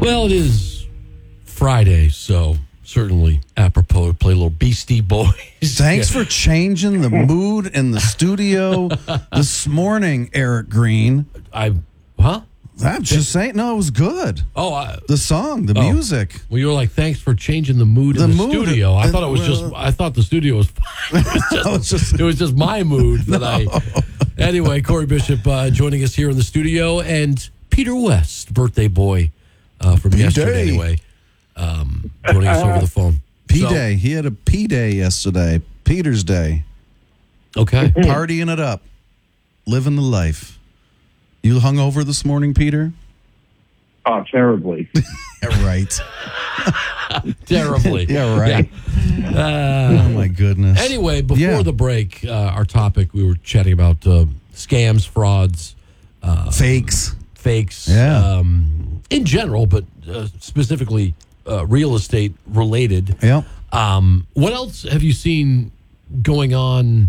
Well, it is Friday, so certainly apropos to play a little Beastie Boys. Thanks for changing the mood in the studio this morning, Eric Green. I'm just saying, no, it was good. The song, the music. Well, you were like, thanks for changing the mood in the studio. I thought it was I thought the studio was fine. It was just my mood that Anyway, Corey Bishop joining us here in the studio, and Peter West, birthday boy from yesterday, anyway, joining us over the phone. P-Day. He had a P-Day yesterday. Peter's Day. Okay. Partying it up. Living the life. You hungover this morning, Peter? Oh, terribly. Right. Terribly. Yeah, right. Oh, my goodness. Anyway, before the break, our topic, we were chatting about scams, frauds. Fakes. Yeah. In general, but specifically real estate related. Yeah. What else have you seen going on,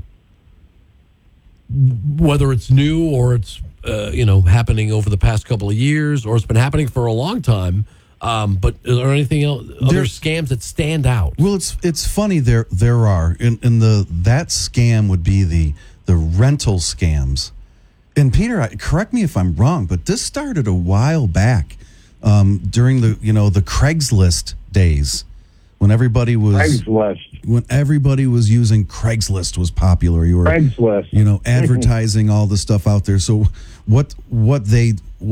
whether it's new or it's happening over the past couple of years, or it's been happening for a long time? But is there anything else, other scams that stand out? Well, it's funny. There are that scam would be the rental scams. And Peter, correct me if I'm wrong, but this started a while back during the Craigslist days when everybody was using Craigslist was popular. You were Craigslist, advertising all the stuff out there. So what they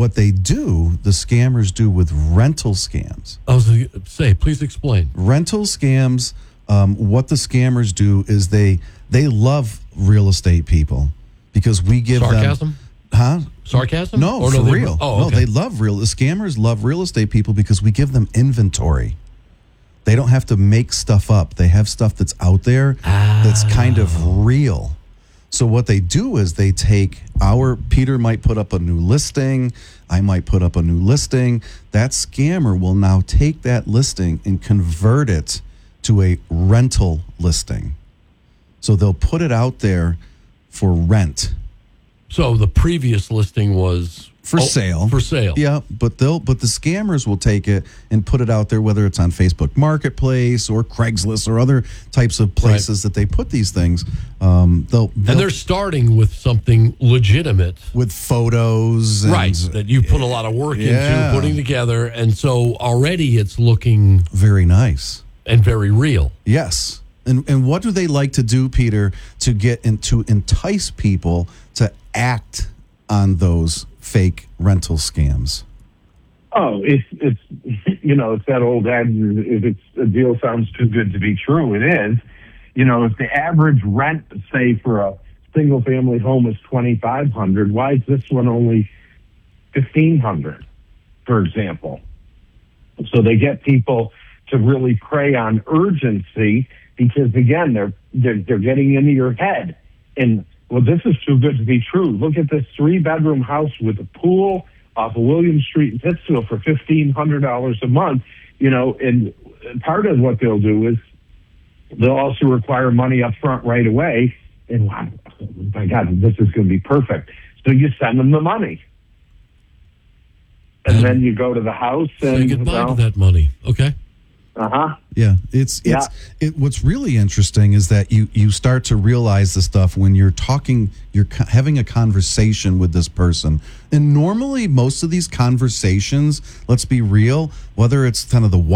do, the scammers do with rental scams. I was going to say, please explain. Rental scams. What the scammers do is they love real estate people. Because we give sarcasm? Sarcasm? No, or for real. No, they love the scammers love real estate people because we give them inventory. They don't have to make stuff up. They have stuff that's out there that's kind of real. So what they do is they take Peter might put up a new listing. I might put up a new listing. That scammer will now take that listing and convert it to a rental listing. So they'll put it out there for rent. So the previous listing was for sale. For sale. Yeah, but the scammers will take it and put it out there, whether it's on Facebook Marketplace or Craigslist or other types of places that they put these things. And they're starting with something legitimate, with photos, that you put a lot of work into putting together, and so already it's looking very nice and very real. Yes. And what do they like to do, Peter, to entice people to act on those fake rental scams? Oh, it's that old adage, if a deal sounds too good to be true, it is. If the average rent, say, for a single family home is $2,500, why is this one only $1,500, for example? So they get people to really prey on urgency. Because again, they're getting into your head, and this is too good to be true. Look at this 3-bedroom house with a pool off of William Street in Pittsfield for $1,500 a month. And part of what they'll do is they'll also require money up front right away. And wow, my God, this is going to be perfect. So you send them the money, and then you go to the house and say goodbye to that money. Okay. Yeah, what's really interesting is that you start to realize the stuff when you're having a conversation with this person. And normally most of these conversations, let's be real, whether it's kind of the